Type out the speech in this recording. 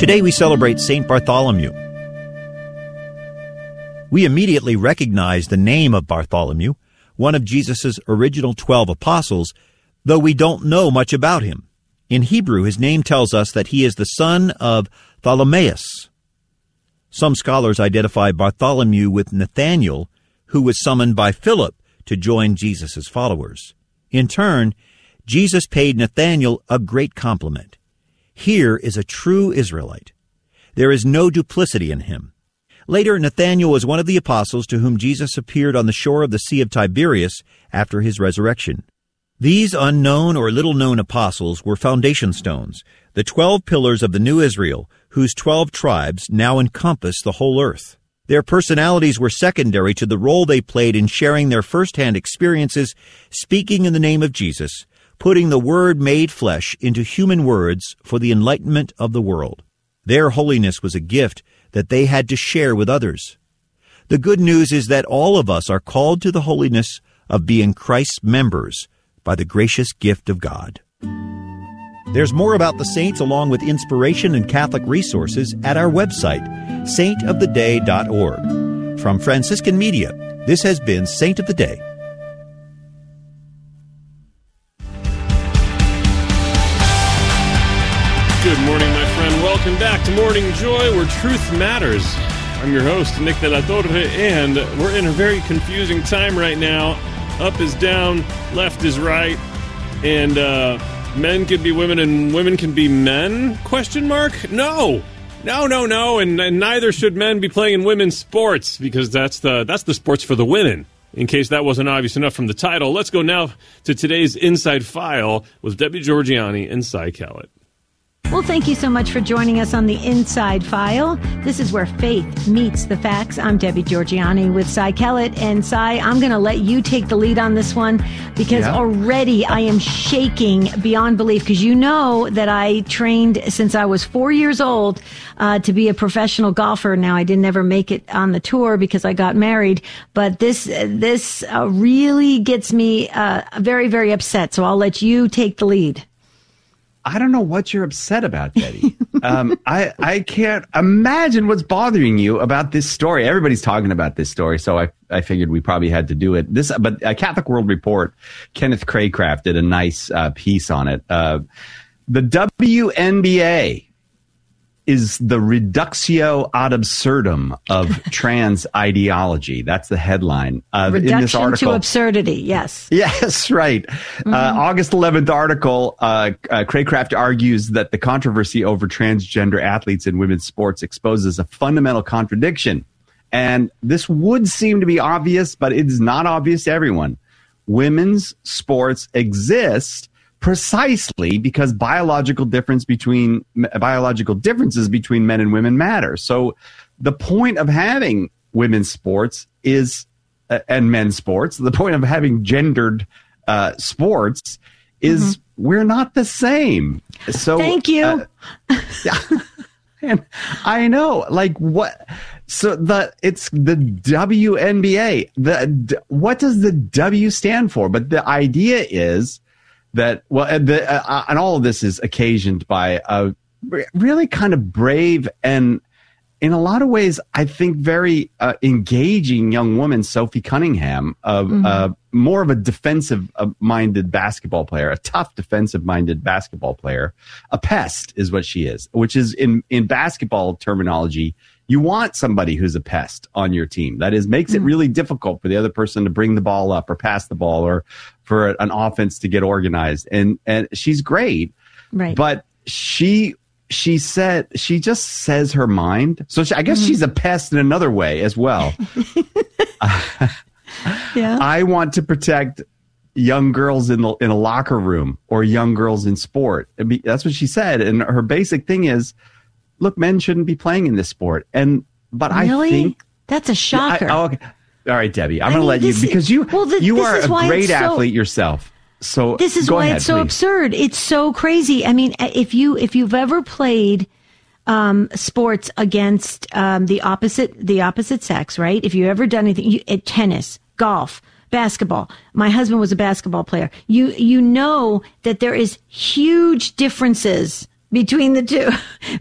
Today we celebrate St. Bartholomew. We immediately recognize the name of Bartholomew, one of Jesus' original 12 apostles, though we don't know much about him. In Hebrew, his name tells us that he is the son of Tholomaeus. Some scholars identify Bartholomew with Nathanael, who was summoned by Philip to join Jesus' followers. In turn, Jesus paid Nathanael a great compliment. Here is a true Israelite. There is no duplicity in him. Later, Nathanael was one of the apostles to whom Jesus appeared on the shore of the Sea of Tiberias after his resurrection. These unknown or little-known apostles were foundation stones, the 12 pillars of the new Israel, whose 12 tribes now encompass the whole earth. Their personalities were secondary to the role they played in sharing their first-hand experiences, speaking in the name of Jesus, putting the Word made flesh into human words for the enlightenment of the world. Their holiness was a gift that they had to share with others. The good news is that all of us are called to the holiness of being Christ's members by the gracious gift of God. There's more about the saints along with inspiration and Catholic resources at our website, saintoftheday.org. From Franciscan Media, this has been Saint of the Day. Good morning, my friend. Welcome back to Morning Joy, where truth matters. I'm your host, Nick de la Torre, and we're in a very confusing time right now. Up is down, left is right, and men can be women and women can be men? Question mark? No, and neither should men be playing in women's sports, because that's the sports for the women. In case that wasn't obvious enough from the title, let's go now to today's Inside File with Debbie Georgianni and Cy Kellett. Well, thank you so much for joining us on the Inside File. This is where faith meets the facts. I'm Debbie Georgianni with Cy Kellett. And Cy, I'm going to let you take the lead on this one because already I am shaking beyond belief, because you know that I trained since I was 4 years old to be a professional golfer. Now, I didn't ever make it on the tour because I got married, but this really gets me very, very upset. So I'll let you take the lead. I don't know what you're upset about, Debbie. I can't imagine what's bothering you about this story. Everybody's talking about this story, so I figured we probably had to do it. But Catholic World Report, Kenneth Craycraft did a nice piece on it. The WNBA is the reductio ad absurdum of trans ideology. That's the headline. Reduction in this article. To absurdity, yes. Yes, right. Mm-hmm. August 11th article, Craycraft argues that the controversy over transgender athletes in women's sports exposes a fundamental contradiction. And this would seem to be obvious, but it is not obvious to everyone. Women's sports exist precisely because biological differences between men and women matter. So the point of having women's sports is and men's sports, the point of having gendered sports is we're not the same. So thank you. And I know, like, what? So it's the WNBA. What does the W stand for? But the idea is that, well, and all of this is occasioned by a really kind of brave and, in a lot of ways, I think very engaging young woman, Sophie Cunningham, more of a defensive-minded basketball player, a tough defensive-minded basketball player. A pest is what she is, which is, in basketball terminology, you want somebody who's a pest on your team. That is, makes it really difficult for the other person to bring the ball up or pass the ball or for an offense to get organized. And she's great, right? But she said, she just says her mind. So I guess she's a pest in another way as well. Yeah. I want to protect young girls in a locker room or young girls in sport. That's what she said. And her basic thing is, look, men shouldn't be playing in this sport. But really? I think that's a shocker. Okay. All right, Debbie, I'm going to let you, because you are a great athlete yourself. So this is why it's so absurd. It's so crazy. I mean, if you've ever played sports against the opposite sex, right? If you've ever done anything, tennis, golf, basketball. My husband was a basketball player. You know that there is huge differences between the two.